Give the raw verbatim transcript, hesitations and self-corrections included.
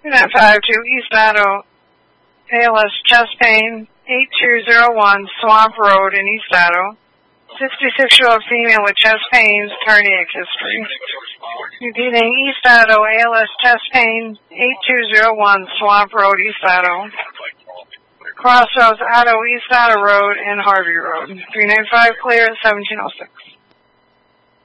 three nine five to East Otto, A L S chest pain, eight two zero one Swamp Road in East Otto. sixty-six-year-old female with chest pains, cardiac history. Repeating, East Otto, A L S chest pain, eight two zero one Swamp Road, East Otto. Crossroads, Otto, East Otto Road, and Harvey Road. three nine five clear at seventeen oh six.